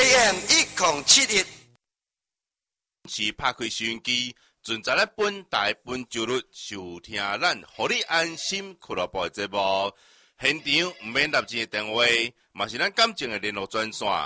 AM 1071， 是拍开收音机，准在咧本台本周日收听咱互你安心俱乐部的节目。现场毋免立钱的电话，嘛是咱感情的联络专线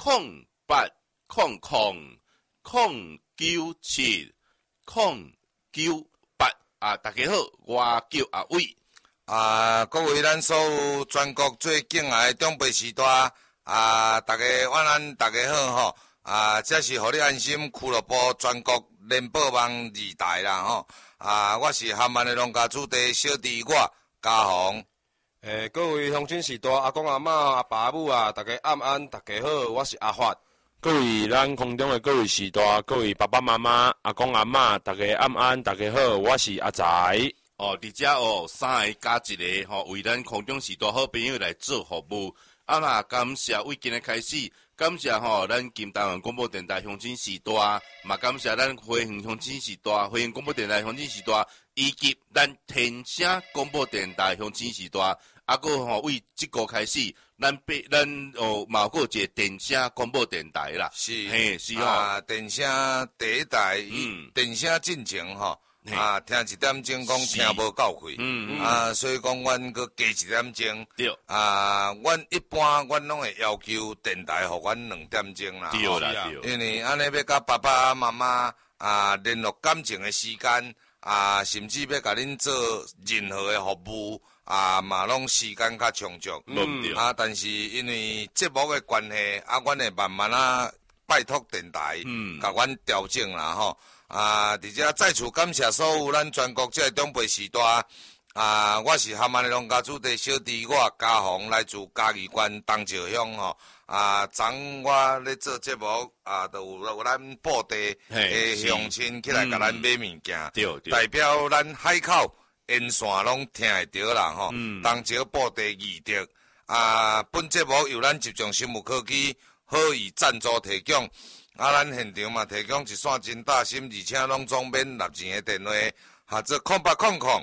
0800970998啊！大家好，我叫阿伟。 各位咱所有全国最敬爱的长辈时代大家晚安，大家好吼这是互你安心俱乐部全国联播网2台啦吼我是含万的农家主地小弟我嘉宏。 各位乡亲时代阿公阿嬷阿爸阿母大家晚安，大家好，我是阿发。 各位咱空中的各位时代，各位爸爸妈妈阿公阿嬷大家晚安，大家好，我是阿财。 伫遮3个加一个为咱空中时代好朋友来做服务。嘛，感谢为今日开始，感谢咱金台湾广播电台乡亲时代，嘛感谢咱花园乡亲时代、花园广播电台乡亲时代，以及咱天声广播电台乡亲时代。为即个开始，咱嘛有一个电声广播电台啦。 是， 是电声第一台，电声进前听1点钟讲听无够开，所以讲阮搁加1点钟。 对。 阮一般阮拢会要求电台互阮2点钟啦。 对啦，对。 因为安尼要甲爸爸妈妈联络感情的时间甚至要甲恁做任何的服务嘛拢时间较充足。但是因为节目的关系阮会慢慢拜托电台，甲阮调整啦吼。伫遮再次感谢所有咱全国这长辈时代我是含万的农家主地小弟我嘉宏，来自嘉义县东石乡吼昨我咧做节目就有咱布地的乡亲起来甲咱买物件，代表咱海口沿线拢听会着啦吼。东石布地义德本节目由咱集中生物科技好意赞助提供。咱现场嘛提供一线真大心，而且拢总免立钱的电话，做0800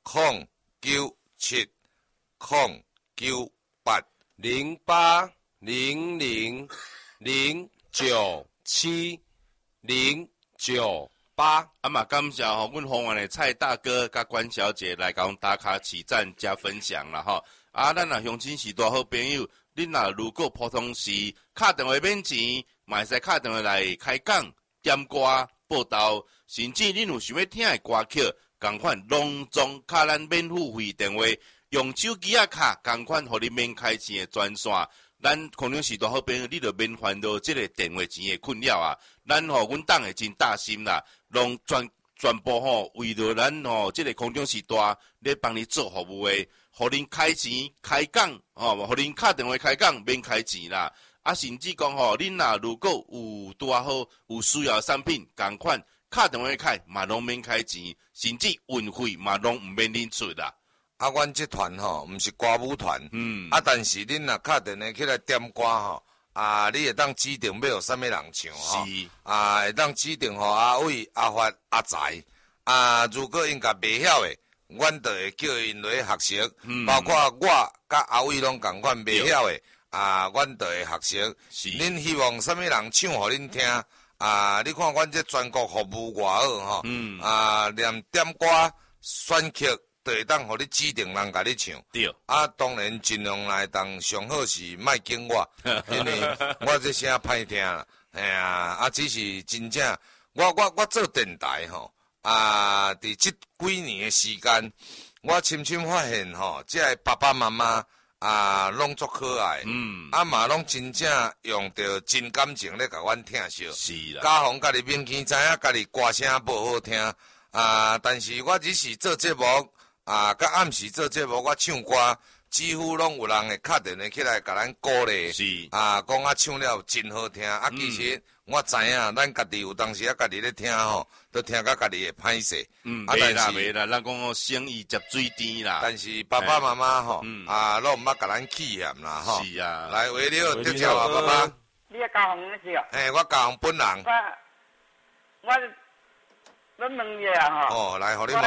097 098 0800 097 098。 嘛感谢阮丰原的蔡大哥甲关小姐来甲阮打卡起赞加分享啦吼。咱乡亲时代好朋友，恁如果普通时敲电话免钱。嘛会使打电话来开讲、点歌、报道，甚至恁有想要听的歌曲，共款拢总敲咱免付费电话，用手机卡共款，互你免开钱的专线。咱空中时代好朋友，你就免烦恼这个电话钱的困扰咱阮党的真大心啦，拢全部为着咱这个空中时代咧帮你做服务的，互恁开钱开讲互恁打电话开讲免开钱啦。甚至讲恁如果有拄好有需要的产品，共款打电话开嘛拢免开钱，甚至运费嘛拢毋免恁出啦。 阮这团毋是歌舞团，但是恁若打电话起来点歌你会当指定要有啥物人唱是会当指定阿伟、阿发、阿财如果因甲袂晓的，阮就会叫因来学习，包括我甲阿伟拢共款袂晓的。阮就会学习。恁希望啥物人唱互恁听你看阮这全国服务偌好连点歌选曲就会当互你指定人甲你唱。 对。 当然尽量来当上好是莫经我，因为我这声歹听啦。只是真正我做电台伫这几年的时间，我深深发现这个爸爸妈妈。拢足可爱，嘛拢真正用着真感情咧，甲阮听惜。 是啦。 嘉宏家己明显知影家己歌声无好听，但是我只是做节目，甲暗时做节目，我唱歌，几乎拢有人会打电话起来甲咱鼓励。 是。 讲唱了真好听，其实我知影，咱家己有当时家己咧听都听甲家己会歹势。 袂啦，咱讲生意接水甜啦。 但是爸爸妈妈拢毋捌甲咱气嫌啦是啊。 来，为了得叫爸爸。 你是嘉宏是哦？ 我嘉宏本人。 我问你来，互你问。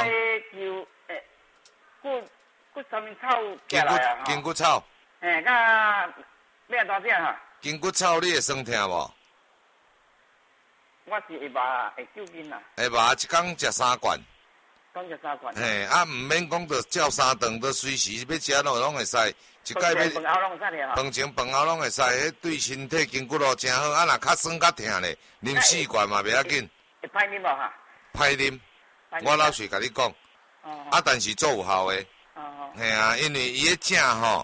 我骨什么草寄来筋骨草。 甲要多少筋骨草你会酸痛无？ 我是下巴会抽筋啦。 下巴一工食3罐。 讲食3罐。 嘿，啊，毋免讲着照3顿，着随时要食拢会使。一摆要饭后拢会使饭前饭后拢会使，迄对身体筋骨咯真好。啊，若较酸较痛咧，啉4罐嘛袂要紧。 会歹啉无哈？ 歹啉，我老实甲你讲。啊，但是做有效诶。嘿啊，因为伊迄正吼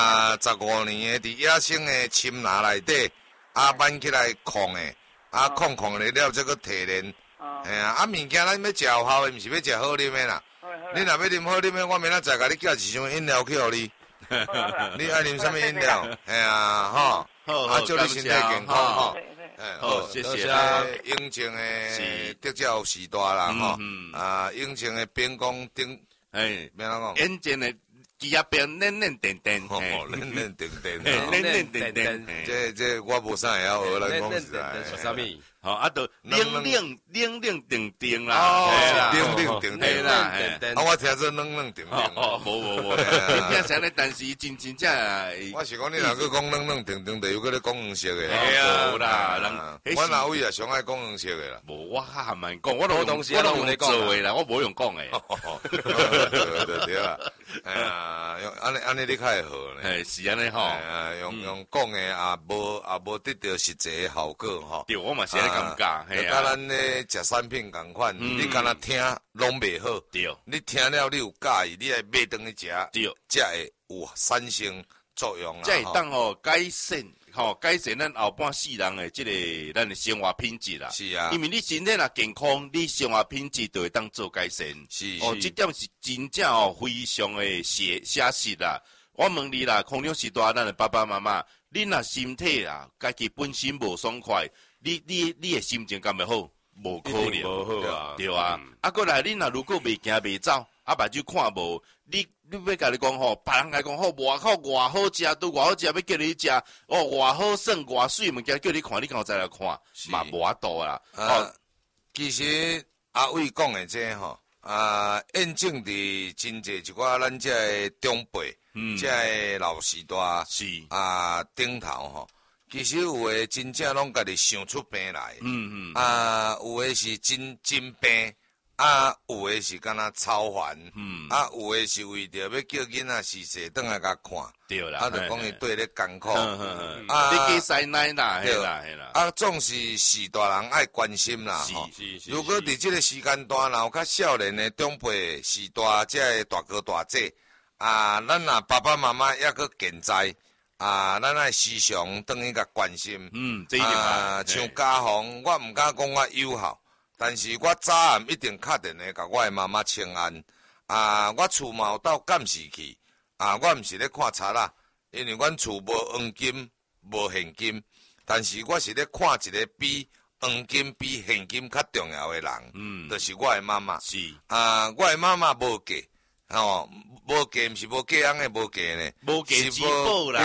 ，15年诶，伫野生诶蛀拿内底，啊，挽起来控诶，啊，控咧了，则个提炼。嘿啊，物件咱要食有效诶，毋是要食好啉诶啦。你若要啉好啉诶，我明仔载甲你寄一箱饮料去互你。你爱啉什么饮料？嘿啊，吼，啊，祝你身体健康吼。 好，谢谢。 永靖诶得奖时代啦，吼，永靖诶边工顶， 哎， 免怎讲？ 永靖诶枝仔边嫩嫩甜甜， 嫩嫩甜甜， 嫩嫩甜甜。 这我无啥会晓学来讲实在。 是啥物？ 好，啊，都冷定定啦， 哦，冷定定啦， 啊，我听做冷定定。 哦，无，你听啥咧？但是真正， 我是讲你若去讲冷定定，就有嗰啲公园式嘅。 系啊，无啦， 我哪位啊上爱公园式嘅啦？ 无，我还蛮讲，我都用做诶啦，我无用讲诶。 对啦，哎呀，用安尼你较会好咧。 是安尼吼， 用讲诶也无得到实际诶效果吼。 对，我嘛是咧感觉， 就甲咱咧食产品共款，你敢若听拢袂好， 对， 你听了你有介意，你爱买顿去食， 对， 才会有产生作用啦。 才会当改善咱后半世人诶即个咱诶生活品质啦。 是啊， 因为你身体若健康，你生活品质就会当做改善。 是， 即点是真正非常诶写实啦。我问你啦，空中时代咱诶爸爸妈妈，你若身体啦，家己本身无爽快。你诶心情敢会好？无可能， 无好啊， 对啊。啊，过来，你若如果袂行袂走，啊，目睭看无，你要甲你讲吼，别人来讲吼，外口偌好食，都偌好食，要叫你食，偌好耍，偌水物件叫你看，你敢有再来看，嘛无法度啦。 其实阿伟讲的这吼，验证伫真济一寡咱这诶长辈，这诶老时代是顶头吼。其实有诶真正拢家己想出病来，有诶是真病，有诶是敢若操烦，有诶是为着要叫囡仔是细转来甲看， 对啦， 就讲伊对咧艰苦， 你加塞奶啦，嘿啦， 总是是大人爱关心啦，吼。如果伫即个时间段，若有较少年诶长辈是大，即个大哥大姐，咱若爸爸妈妈抑佫健在。咱爱时常等于甲关心， 这一定像家访，我毋敢讲我有效，但是我早暗一定确定的甲我的妈妈请安。我厝嘛有到监视器，我毋是咧看册啦，因为阮厝无黄金，无现金，但是我是咧看一个比黄金比现金较重要的人，就是我的妈妈。 是我的妈妈无嫁。无嫁毋是无嫁人诶，无嫁呢， 无嫁之宝啦，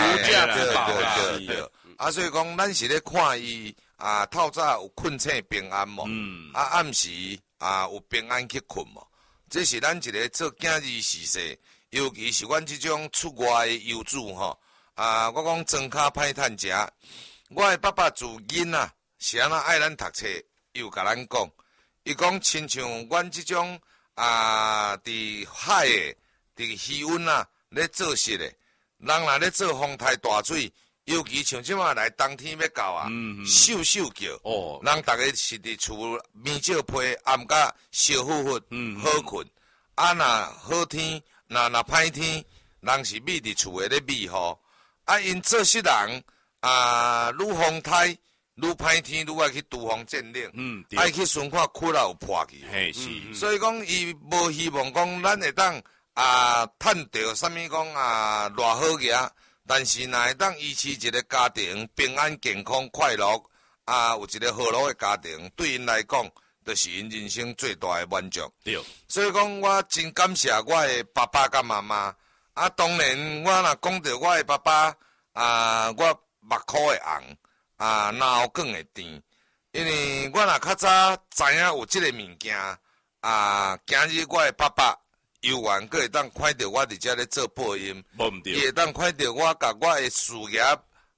对。所以讲，咱是咧看伊透早有困醒平安无？暗时有平安去困无？这是咱一个做囝儿时势，尤其是阮即种出外诶游子吼。我讲庄脚歹趁食，我诶爸爸自囡仔是安怎爱咱读册，又甲咱讲，伊讲亲像阮即种。伫海诶，伫气温咧做事诶，人若咧做风台大水，尤其像即马来冬天要到咻咻叫，人逐个是伫厝面罩被，暗甲烧乎乎，好困。若好天，若歹天，人是密伫厝诶咧密雨。因做事人愈风台。愈歹天，愈爱去厨房占领，爱去顺看窟窿有破去。所以讲，伊无希望讲咱会当趁到啥物讲偌好嘢，但是若会当维持一个家庭平安健康快乐有一个和乐的家庭，对因来讲，就是因人生最大的满足。对，所以讲我真感谢我的爸爸甲妈妈。当然我若讲到我的爸爸我目眶会红。脑梗会甜，因为我若较早知影有即个物件，今日我的爸爸有缘，佫会当看到我伫遮咧做播音，伊会当看到我甲我的事业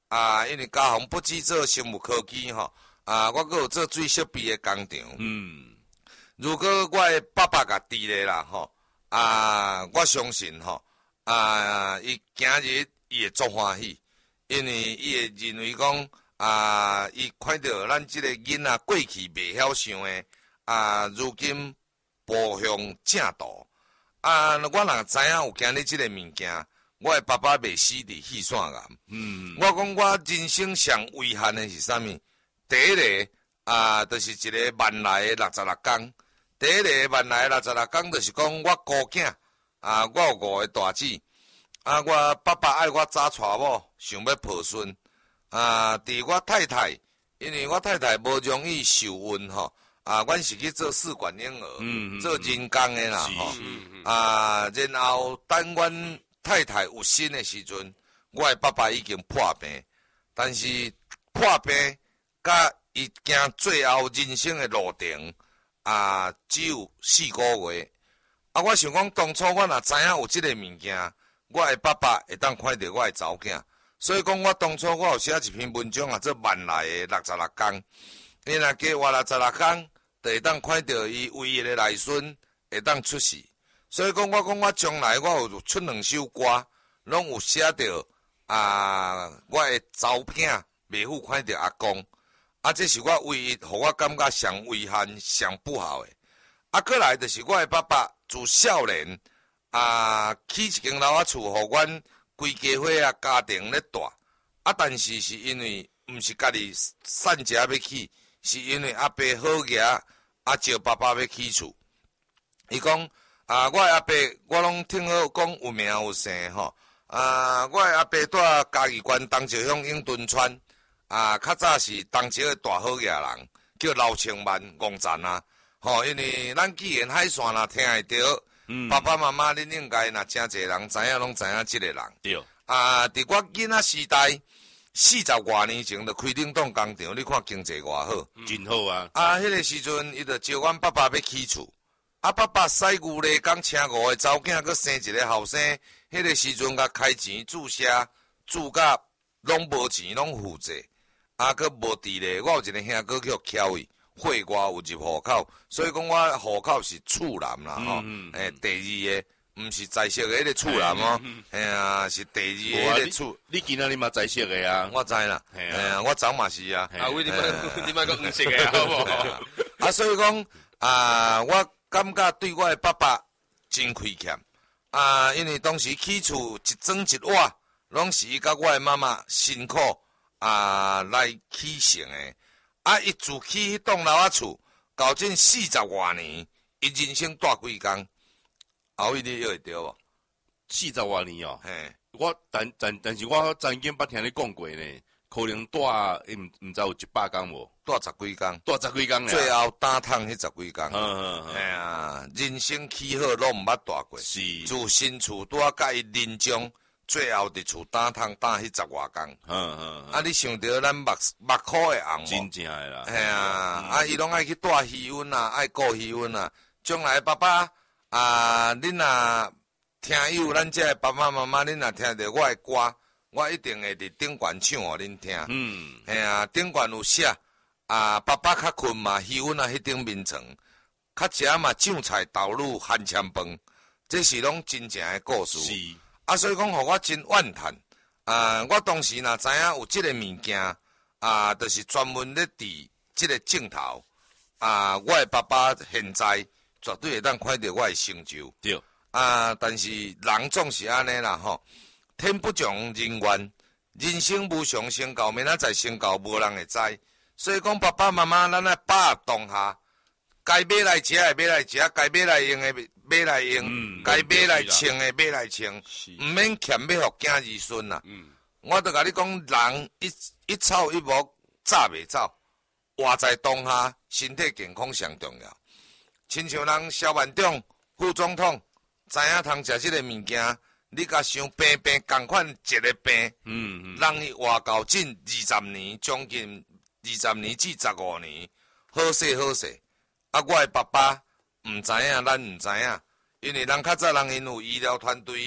因为家父不止做生物科技吼，我阁有做水设备的工厂。如果我的爸爸甲伫咧啦吼，我相信吼，伊今日伊会足欢喜，因为伊会认为讲伊看到咱即个囡仔过去袂晓想的，如今步向正道。我若知影有今日即个物件，我的爸爸袂死伫气线岩。我讲我人生上遗憾的是啥物？第一个就是一个万来的66天。第一个万来的66天，就是讲我孤囝，我有5个大姊，我爸爸爱我早娶某，想要抱孙。伫我太太，因为我太太无容易受孕吼。阮是去做试管婴儿，做人工的啦吼。然后等阮太太有身的时阵，我的爸爸已经破病，但是破病甲伊行最后人生的路程，只有4个月。我想讲当初我若知影有即个物件，我的爸爸会当看到我的查某囝，所以讲我当初我有写一篇文章做万来的66天，伊若加活66天。就会当看到伊唯一的内孙会当出世，所以讲我将来我有出2首歌，拢有写到我的查某囝袂赴看到阿公，这是我唯一互我感觉上遗憾、上不好的。过来就是我的爸爸自少年起一间老厝，互阮规家伙家庭咧住，但是是因为毋是家己散食要起。是因为阿伯好牙，招爸爸要起厝。伊讲我的阿伯，我拢听好讲有名有姓吼。我的阿伯住嘉义县东石乡永敦村，较早是东石的大好牙人，叫刘清万王赞吼，因为咱既然海线若听会到，爸爸妈妈恁应该若真侪人知影，拢知影即个人。对。伫我囡仔时代。40多年前就开冷冻工厂，你看经济偌好， 真好啊！ 迄个时阵，伊就招阮爸爸要起厝，爸爸使牛犁工请5个查某囝，佮生一个后生。迄个时阵，甲开钱注销，注甲拢无钱，拢负债，佮无地咧。我有一个兄哥叫巧伊，会外有入户口，所以讲我户口是厝南啦吼。第2个。毋是在色的迄个厝啦哦，是第2个迄个厝。 你今仔日嘛在色的啊？ 我知啦，我早嘛是啊。 为你莫讲毋识的好无？ 所以讲我感觉对我的爸爸真亏欠因为当时起厝一砖一瓦，拢是伊甲我的妈妈辛苦来起成的。伊自起迄栋楼厝，到近40多年，伊人生住几工？后尾你会着无 ？40多年哦。 嘿， 我但是我曾经捌听你讲过呢，可能住毋知有100工无？ 住10几工， 住10几工咧。 最后打通迄10几工。人生起好拢毋捌住过。是。自新厝拄甲伊临终，最后伫厝打通打迄10外工。你想着咱目眶的红无？ 真正的啦。 伊拢爱去带气温爱顾气温将来爸爸。恁若听友，咱这爸爸妈妈，恁若听到我的歌，我一定会伫顶悬唱互恁听。顶悬有写爸爸较困嘛，气温迄顶面床，较食嘛酱菜豆乳含签饭，这是拢真正的故事。是。所以讲，互我真怨叹。我当时若知影有即个物件，就是专门咧伫即个镜头。我的爸爸现在。绝对会当看到我的成就。对。但是人总是安尼啦吼，天不从人愿，人生无常先到，明仔载先到，无人会知。所以讲，爸爸妈妈，咱来把握当下，该买来食的买来食，该买来用的买来用，该买来穿的买来穿，毋免欠要互囝儿孙啦。我著甲你讲，人一草一木早袂走，活在当下，身体健康上重要。亲像人萧万长副总统知影通食即个物件，你甲想病共款一个病，人伊活到近20年，将近20年至15年，好势好势。我的爸爸毋知影，咱毋知影，因为人较早人因有医疗团队，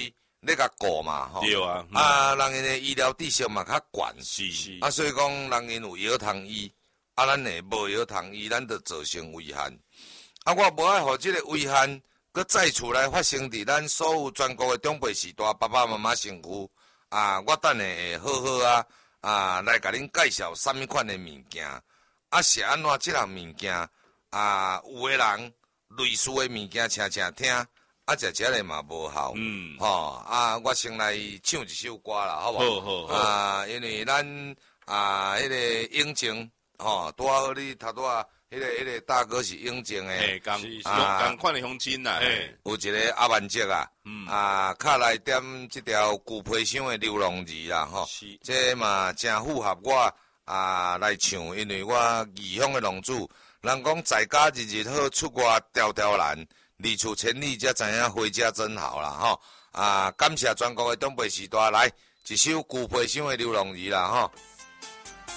咧甲顾嘛，吼。 对啊， 人因的医疗知识嘛较悬， 是， 所以讲人因有药通医，咱呢无药通医，咱就造成危险。我无爱互即个危险，佮再次来发生伫咱所有全国的长辈时代爸爸妈妈身躯。我等下会好好来甲恁介绍啥物款的物件，是安怎即项物件，有的人类似的物件听听。食咧嘛无效，我先来唱一首歌啦，好无？好，因为咱迄个永靖，拄好你头拄迄个大哥是永靖诶， 共款的乡亲啦， 有一个阿万杰较来点即条旧皮箱的流浪字啦，这嘛真符合我来唱，因为我异乡的浪子，人讲在家日日好，出外条条难。离厝千里，才知影回家真好啦，感谢全国的长辈时代，来一首旧皮箱的流浪字啦，